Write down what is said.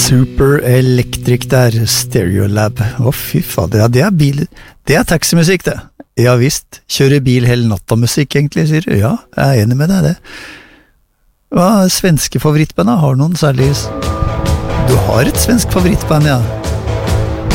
Super Electric der, Stereolab. Å, fy fader, ja, det er taximusikk, det. Ja visst, kjører bil hele natta musikk, egentlig, sier du. Ja, jeg er enig med deg, det. Hva er svenske favorittband, da? Har du noen særlig... Du har et svensk favorittband, ja.